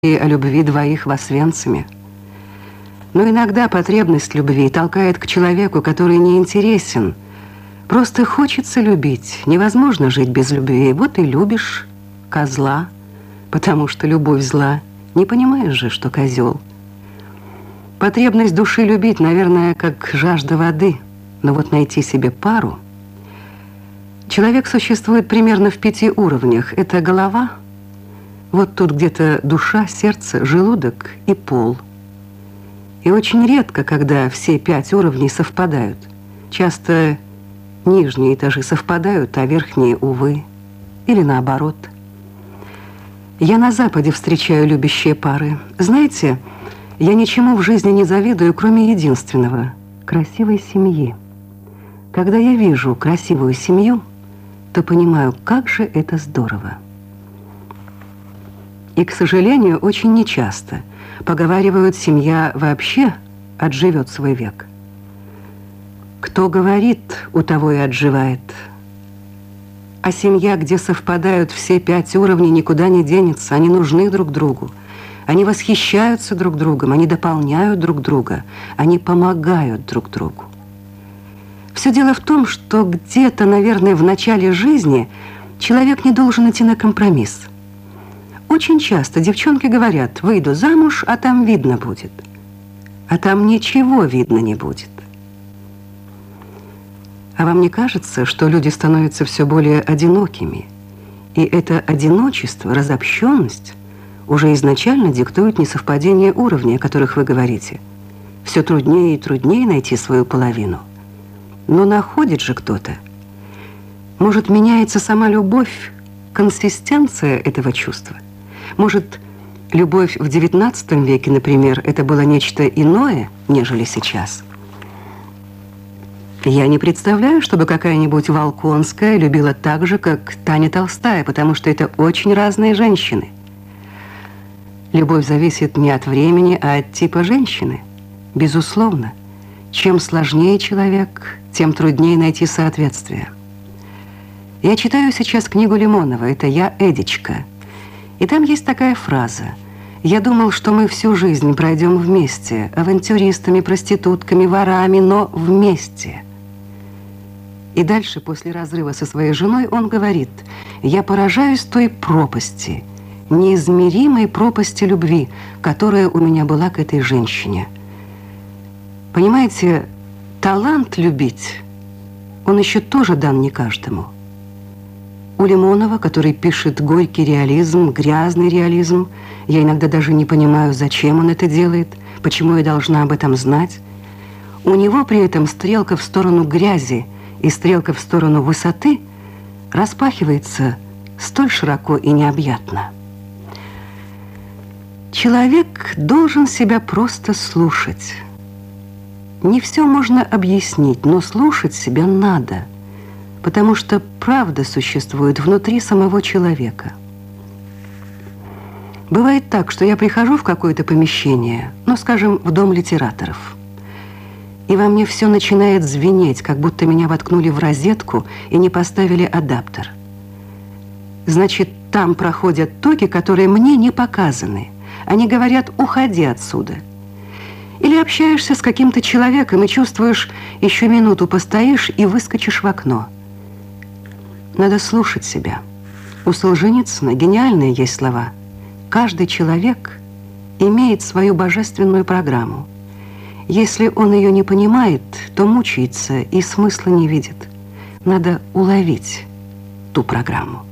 о любви двоих в Освенциме. Но иногда потребность любви толкает к человеку, который не интересен. Просто хочется любить. Невозможно жить без любви. Вот и любишь козла, потому что любовь зла. Не понимаешь же, что козел. Потребность души любить, наверное, как жажда воды. Но вот найти себе пару... Человек существует примерно в 5 уровнях. Это голова, вот тут где-то душа, сердце, желудок и пол. И очень редко, когда все 5 уровней совпадают. Часто нижние этажи совпадают, а верхние, увы, или наоборот. Я на Западе встречаю любящие пары. Знаете, я ничему в жизни не завидую, кроме единственного – красивой семьи. Когда я вижу красивую семью, то понимаю, как же это здорово. И, к сожалению, очень нечасто. Поговаривают, семья вообще отживет свой век. Кто говорит, у того и отживает. А семья, где совпадают все 5 уровней, никуда не денется. Они нужны друг другу. Они восхищаются друг другом, они дополняют друг друга, они помогают друг другу. Все дело в том, что где-то, наверное, в начале жизни человек не должен идти на компромисс. Очень часто девчонки говорят: выйду замуж, а там видно будет. А там ничего видно не будет. А вам не кажется, что люди становятся все более одинокими? И это одиночество, разобщенность уже изначально диктует несовпадение уровней, о которых вы говорите. Все труднее и труднее найти свою половину. Но находит же кто-то. Может, меняется сама любовь, консистенция этого чувства? Может, любовь в XIX веке, например, это было нечто иное, нежели сейчас? Я не представляю, чтобы какая-нибудь Волконская любила так же, как Таня Толстая, потому что это очень разные женщины. Любовь зависит не от времени, а от типа женщины. Безусловно. Чем сложнее человек, тем труднее найти соответствие. Я читаю сейчас книгу Лимонова «Это я, Эдичка». И там есть такая фраза: «Я думал, что мы всю жизнь пройдем вместе, авантюристами, проститутками, ворами, но вместе». И дальше, после разрыва со своей женой, он говорит: «Я поражаюсь той пропасти, неизмеримой пропасти любви, которая у меня была к этой женщине». Понимаете, талант любить, он еще тоже дан не каждому. У Лимонова, который пишет горький реализм, грязный реализм, я иногда даже не понимаю, зачем он это делает, почему я должна об этом знать. У него при этом стрелка в сторону грязи и стрелка в сторону высоты распахивается столь широко и необъятно. Человек должен себя просто слушать. Не все можно объяснить, но слушать себя надо, потому что правда существует внутри самого человека. Бывает так, что я прихожу в какое-то помещение, ну, скажем, в дом литераторов, и во мне все начинает звенеть, как будто меня воткнули в розетку и не поставили адаптер. Значит, там проходят токи, которые мне не показаны. Они говорят: уходи отсюда. Или общаешься с каким-то человеком и чувствуешь, еще минуту постоишь и выскочишь в окно. Надо слушать себя. У Солженицына гениальные есть слова. Каждый человек имеет свою божественную программу. Если он ее не понимает, то мучается и смысла не видит. Надо уловить ту программу.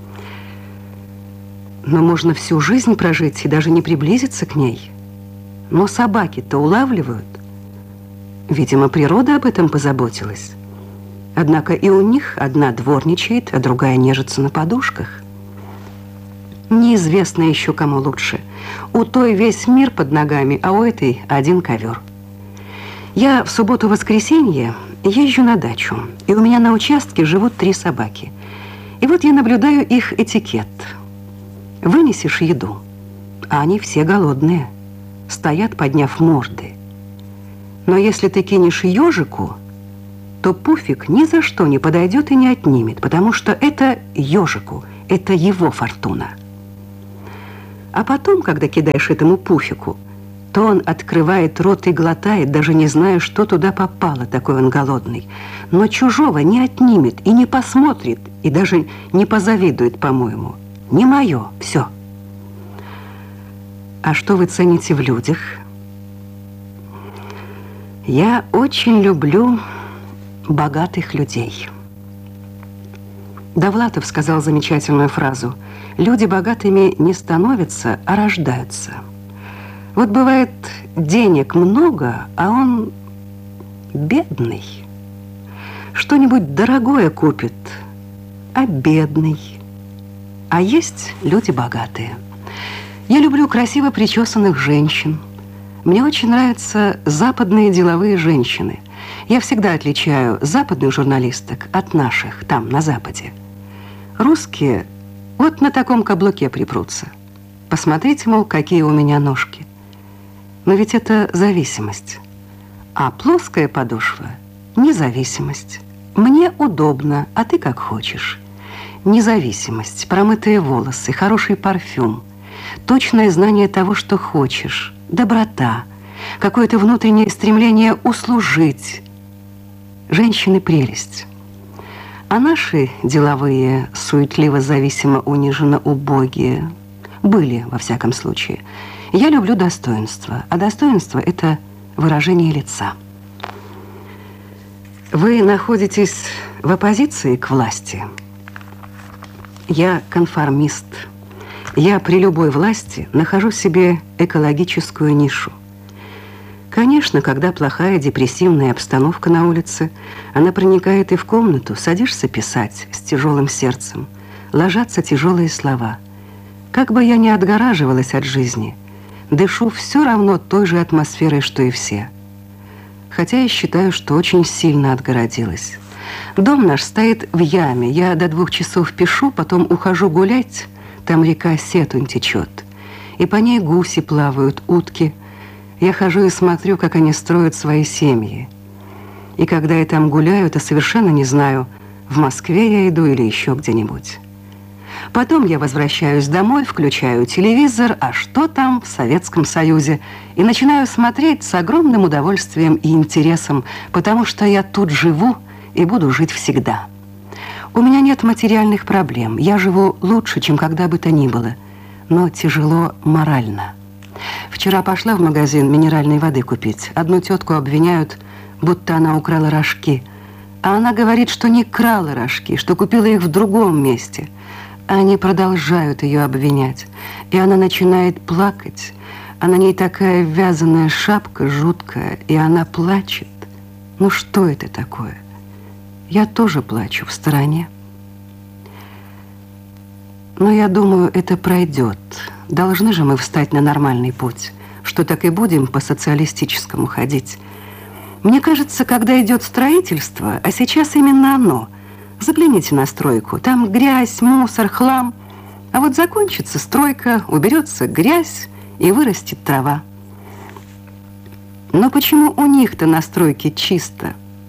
Но можно всю жизнь прожить и даже не приблизиться к ней. Но собаки-то улавливают. Видимо, природа об этом позаботилась. Однако и у них одна дворничает, а другая нежится на подушках. Неизвестно еще, кому лучше. У той весь мир под ногами, а у этой один ковер. Я в субботу-воскресенье езжу на дачу, и у меня на участке живут 3 собаки. И вот я наблюдаю их этикет. Вынесешь еду, а они все голодные. Стоят, подняв морды. Но если ты кинешь ежику, то пуфик ни за что не подойдет и не отнимет, потому что это ежику, это его фортуна. А потом, когда кидаешь этому пуфику, то он открывает рот и глотает, даже не зная, что туда попало, такой он голодный. Но чужого не отнимет и не посмотрит, и даже не позавидует, по-моему. Не мое, все. А что вы цените в людях? Я очень люблю богатых людей. Довлатов сказал замечательную фразу: люди богатыми не становятся, а рождаются. Вот бывает, денег много, а он бедный. Что-нибудь дорогое купит, а бедный. А есть люди богатые. Я люблю красиво причесанных женщин. Мне очень нравятся западные деловые женщины. Я всегда отличаю западных журналисток от наших, там, на Западе. Русские вот на таком каблуке припрутся. Посмотрите, мол, какие у меня ножки. Но ведь это зависимость. А плоская подошва – независимость. Мне удобно, а ты как хочешь. Независимость, промытые волосы, хороший парфюм, точное знание того, что хочешь, доброта, какое-то внутреннее стремление услужить. Женщины – прелесть. А наши деловые, суетливо-зависимо, униженно-убогие были, во всяком случае. Я люблю достоинство, а достоинство – это выражение лица. Вы находитесь в оппозиции к власти. Я конформист. Я при любой власти нахожу себе экологическую нишу. Конечно, когда плохая депрессивная обстановка на улице, она проникает и в комнату, садишься писать с тяжелым сердцем, ложатся тяжелые слова. Как бы я ни отгораживалась от жизни, дышу все равно той же атмосферой, что и все. Хотя я считаю, что очень сильно отгородилась. Дом наш стоит в яме. Я до 2 часов пишу, потом ухожу гулять. Там река Сетунь течет. И по ней гуси плавают, утки. Я хожу и смотрю, как они строят свои семьи. И когда я там гуляю, то совершенно не знаю, в Москве я иду или еще где-нибудь. Потом я возвращаюсь домой, включаю телевизор, а что там в Советском Союзе, и начинаю смотреть с огромным удовольствием и интересом, потому что я тут живу и буду жить всегда. У меня нет материальных проблем, я живу лучше, чем когда бы то ни было, но тяжело морально. Вчера пошла в магазин минеральной воды купить. Одну тетку обвиняют, будто она украла рожки, а она говорит, что не крала рожки, что купила их в другом месте. Они продолжают ее обвинять, и она начинает плакать. А на ней такая вязаная шапка жуткая, и она плачет. Ну что это такое? Я тоже плачу в стороне. Но я думаю, это пройдет. Должны же мы встать на нормальный путь, что так и будем по социалистическому ходить. Мне кажется, когда идет строительство, а сейчас именно оно. Загляните на стройку, там грязь, мусор, хлам. А вот закончится стройка, уберется грязь и вырастет трава. Но почему у них-то на стройке чисто?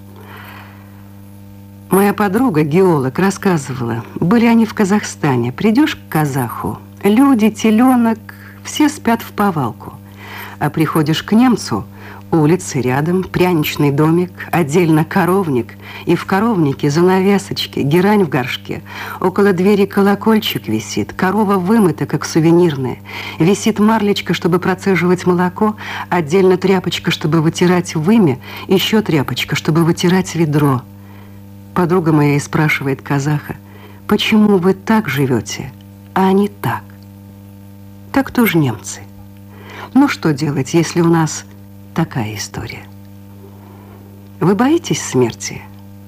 Моя подруга, геолог, рассказывала, были они в Казахстане. Придешь к казаху, люди, теленок, все спят в повалку. А приходишь к немцу, улицы рядом, пряничный домик, отдельно коровник, и в коровнике занавесочки, герань в горшке. Около двери колокольчик висит, корова вымыта, как сувенирная. Висит марлечка, чтобы процеживать молоко, отдельно тряпочка, чтобы вытирать вымя, еще тряпочка, чтобы вытирать ведро. Подруга моя и спрашивает казаха: почему вы так живете, а они так? Так тоже немцы. Ну что делать, если у нас такая история? Вы боитесь смерти?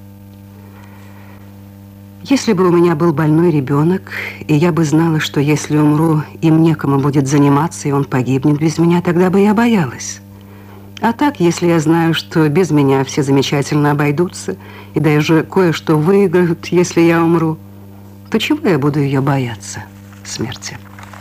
Если бы у меня был больной ребенок, и я бы знала, что если умру, им некому будет заниматься, и он погибнет без меня, тогда бы я боялась. А так, если я знаю, что без меня все замечательно обойдутся, и даже кое-что выиграют, если я умру, то чего я буду ее бояться, смерти?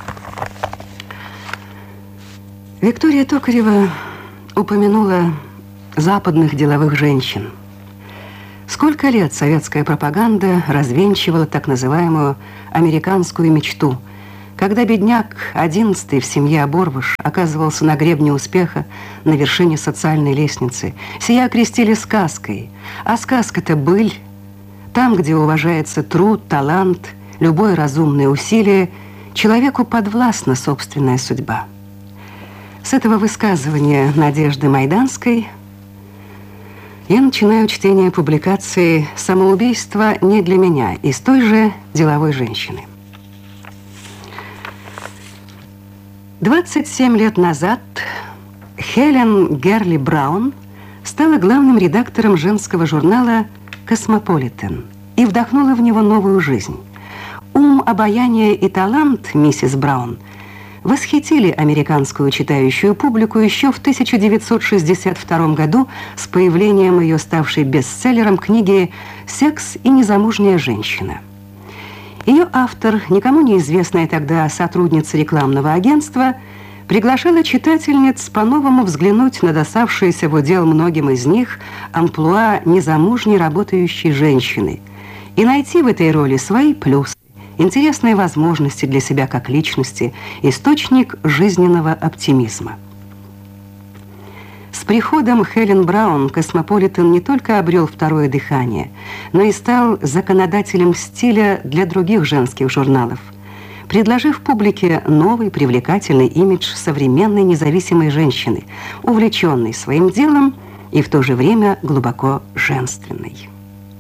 Виктория Токарева упомянула западных деловых женщин. Сколько лет советская пропаганда развенчивала так называемую американскую мечту, Когда бедняк, 11-й в семье оборвыш, оказывался на гребне успеха, на вершине социальной лестницы, сия окрестили сказкой. А сказка-то быль. Там, где уважается труд, талант, любое разумное усилие, человеку подвластна собственная судьба. С этого высказывания Надежды Майданской я начинаю чтение публикации «Самоубийство не для меня» из той же деловой женщины. 27 лет назад Хелен Герли Браун стала главным редактором женского журнала «Космополитен» и вдохнула в него новую жизнь. Ум, обаяние и талант миссис Браун восхитили американскую читающую публику еще в 1962 году с появлением ее ставшей бестселлером книги «Секс и незамужняя женщина». Ее автор, никому неизвестная тогда сотрудница рекламного агентства, приглашала читательниц по-новому взглянуть на доставшееся в удел многим из них амплуа незамужней работающей женщины и найти в этой роли свои плюсы, интересные возможности для себя как личности, источник жизненного оптимизма. С приходом Хелен Браун «Космополитен» не только обрел второе дыхание, но и стал законодателем стиля для других женских журналов, предложив публике новый привлекательный имидж современной независимой женщины, увлеченной своим делом и в то же время глубоко женственной.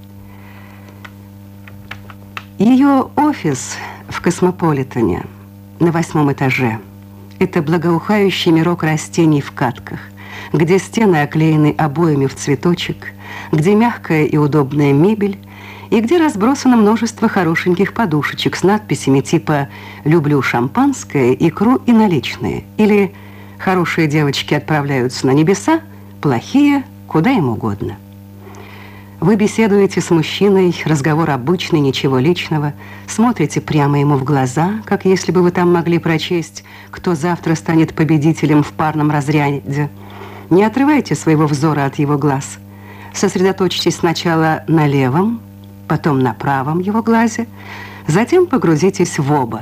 Ее офис в «Космополитене» на 8-м этаже – это благоухающий мирок растений в катках, где стены оклеены обоями в цветочек, где мягкая и удобная мебель, и где разбросано множество хорошеньких подушечек с надписями типа «Люблю шампанское, икру и наличные» или «Хорошие девочки отправляются на небеса, плохие куда им угодно». Вы беседуете с мужчиной, разговор обычный, ничего личного, смотрите прямо ему в глаза, как если бы вы там могли прочесть, кто завтра станет победителем в парном разряде. Не отрывайте своего взора от его глаз. Сосредоточьтесь сначала на левом, потом на правом его глазе, затем погрузитесь в оба.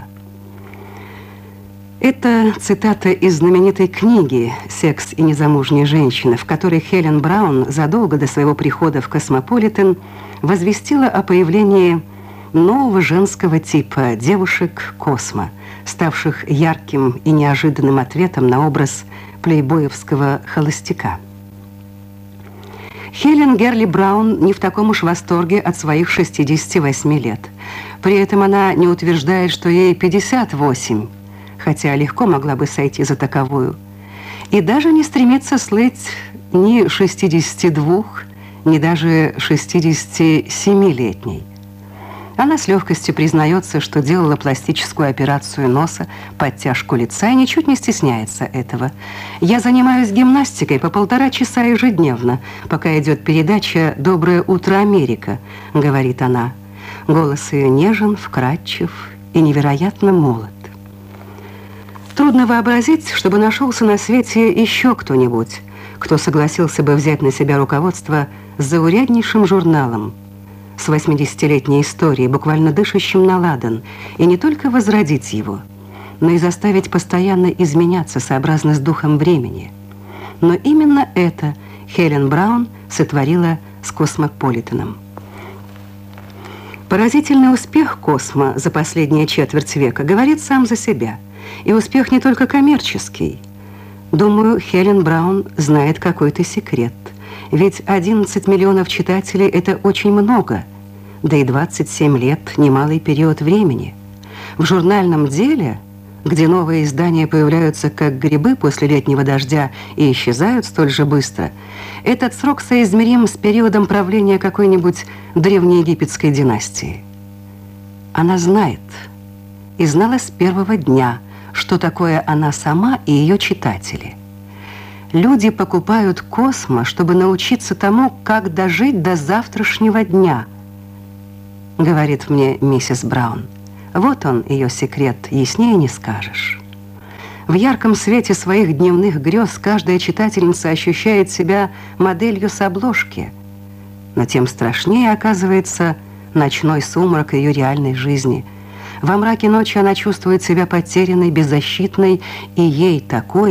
Это цитата из знаменитой книги «Секс и незамужняя женщина», в которой Хелен Браун задолго до своего прихода в «Космополитен» возвестила о появлении нового женского типа девушек «Космо», ставших ярким и неожиданным ответом на образ плейбоевского холостяка. Хелен Герли Браун не в таком уж восторге от своих 68 лет. При этом она не утверждает, что ей 58, хотя легко могла бы сойти за таковую, и даже не стремится слыть ни 62, ни даже 67-летней. Она с легкостью признается, что делала пластическую операцию носа, подтяжку лица и ничуть не стесняется этого. «Я занимаюсь гимнастикой по 1,5 часа ежедневно, пока идет передача «Доброе утро, Америка», — говорит она. Голос ее нежен, вкрадчив и невероятно молод. Трудно вообразить, чтобы нашелся на свете еще кто-нибудь, кто согласился бы взять на себя руководство зауряднейшим журналом с 80-летней историей, буквально дышащим на ладан, и не только возродить его, но и заставить постоянно изменяться сообразно с духом времени. Но именно это Хелен Браун сотворила с «Космополитеном». Поразительный успех «Космо» за последние четверть века говорит сам за себя. И успех не только коммерческий. Думаю, Хелен Браун знает какой-то секрет. Ведь 11 миллионов читателей – это очень много. Да и 27 лет – немалый период времени. В журнальном деле, где новые издания появляются как грибы после летнего дождя и исчезают столь же быстро, этот срок соизмерим с периодом правления какой-нибудь древнеегипетской династии. Она знает, и знала с первого дня, что такое она сама и ее читатели. Люди покупают «Космо», чтобы научиться тому, как дожить до завтрашнего дня, говорит мне миссис Браун. Вот он, ее секрет, яснее не скажешь. В ярком свете своих дневных грез каждая читательница ощущает себя моделью с обложки, но тем страшнее оказывается ночной сумрак ее реальной жизни, Во мраке ночи она чувствует себя потерянной, беззащитной, и ей такой